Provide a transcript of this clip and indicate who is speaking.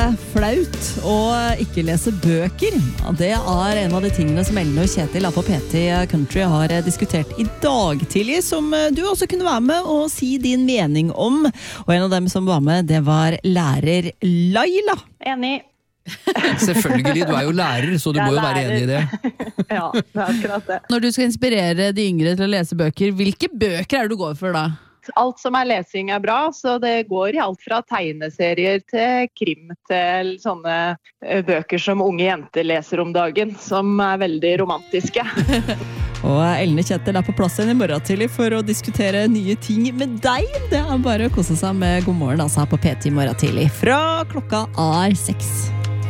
Speaker 1: flaut å ikke lese bøker. Det en av de tingene som Ellen og Kjetil på PT Country har diskutert I dag tidlig, som du også kunne være med og si din mening om. Og en av dem som var med, det var lærer Laila.
Speaker 2: Enig.
Speaker 3: Selvfølgelig, du jo lærer, så du må jo være enig I det.
Speaker 2: Ja, det akkurat det.
Speaker 1: Når du skal inspirere de yngre til å lese bøker, hvilke bøker det du går for da?
Speaker 2: Alt som lesing bra, så det går I alt fra tegneserier til krim til sånne bøker som unge jenter leser om dagen, som veldig romantiske.
Speaker 1: Og Ellen og Kjetil på plass igjen I morgen tidlig for å diskutere nye ting med deg. Det bare å kose seg med God morgen altså her på PT I morgen tidlig, fra klokka 6.